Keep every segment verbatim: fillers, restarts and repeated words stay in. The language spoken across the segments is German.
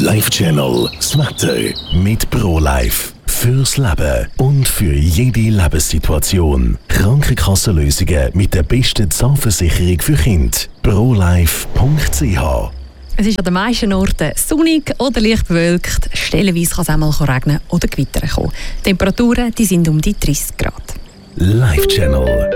Live-Channel das Wetter mit ProLife. Fürs Leben und für jede Lebenssituation. Krankenkassenlösungen mit der besten Zahnversicherung für Kinder. prolife punkt c h. Es ist an den meisten Orten sonnig oder leicht bewölkt. Stellenweise kann es auch mal regnen oder gewittern kommen. Die Temperaturen die sind um die dreißig Grad. Live-Channel.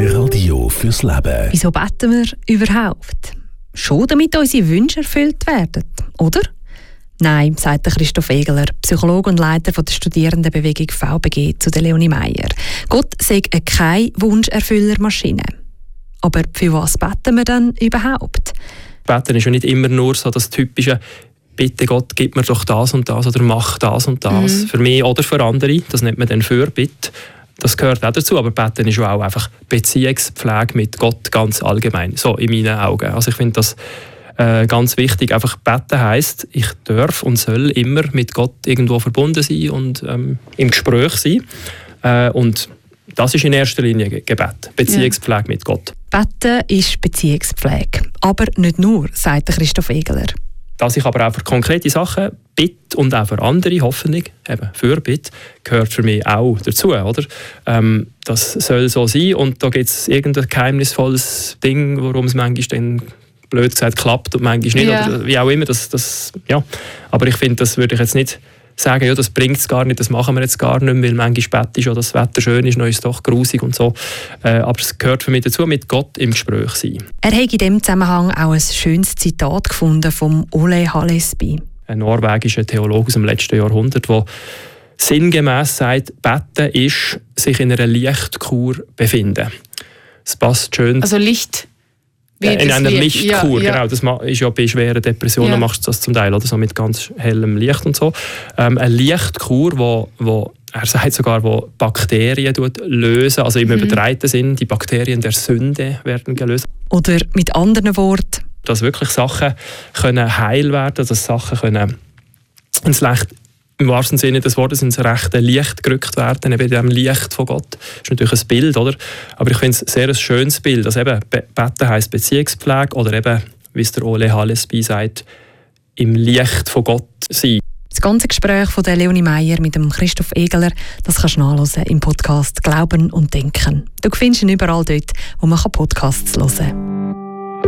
Radio fürs Leben. Wieso beten wir überhaupt? Schon damit unsere Wünsche erfüllt werden, oder? Nein, sagt Christoph Egeler, Psychologe und Leiter der Studierendenbewegung V B G, zu der Leonie Meier. Gott sei keine Wunscherfüllermaschine. Aber für was beten wir dann überhaupt? Beten ist ja nicht immer nur so das typische «Bitte Gott, gib mir doch das und das» oder «Mach das und das». Mhm. Für mich oder für andere, das nennt man dann Fürbitte. Das gehört auch dazu, aber Beten ist auch einfach Beziehungspflege mit Gott ganz allgemein, so in meinen Augen. Also ich finde das äh, ganz wichtig. Einfach Beten heisst, ich darf und soll immer mit Gott irgendwo verbunden sein und ähm, im Gespräch sein. Äh, und das ist in erster Linie Gebet, Beziehungspflege ja. mit Gott. Beten ist Beziehungspflege, aber nicht nur, sagt Christoph Egeler. Dass ich aber auch für konkrete Sachen bitte und auch für andere, hoffentlich, eben Fürbitte, gehört für mich auch dazu. Oder? Ähm, das soll so sein und da gibt es irgendein geheimnisvolles Ding, warum es manchmal dann, blöd gesagt, klappt und manchmal nicht. Ja. Oder wie auch immer. Das, das, ja. Aber ich finde, das würde ich jetzt nicht sagen, ja, das bringt es gar nicht, das machen wir jetzt gar nicht mehr, weil manchmal Bett ist oder das Wetter schön ist, dann ist es doch grusig und so. Äh, aber es gehört für mich dazu, mit Gott im Gespräch sein. Er hat in diesem Zusammenhang auch ein schönes Zitat gefunden vom Ole Hallesby. Ein norwegischer Theologe aus dem letzten Jahrhundert, der sinngemäß sagt, Beten ist sich in einer Lichtkur befinden. Das passt schön. Also Licht? Wie in einer Licht. Lichtkur, ja, ja. genau. Das ist ja bei schweren Depressionen, ja. machst du das zum Teil, oder so mit ganz hellem Licht und so. Ähm, eine Lichtkur, wo, wo er sagt sogar, wo Bakterien lösen, also im mhm. übertreiten Sinn, die Bakterien der Sünde werden gelöst. Oder mit anderen Worten, dass wirklich Sachen können heil werden, dass Sachen können ins Licht, im wahrsten Sinne des Wortes ins rechte Licht gerückt werden, eben in dem Licht von Gott. Das ist natürlich ein Bild, oder? Aber ich finde es ein sehr ein schönes Bild. Also eben, Beten heisst Beziehungspflege oder eben, wie es der Ole Hallesby sagt, im Licht von Gott sein. Das ganze Gespräch von der Leonie Meier mit dem Christoph Egeler, das kannst du nachhören im Podcast «Glauben und Denken». Du findest ihn überall dort, wo man Podcasts hören kann.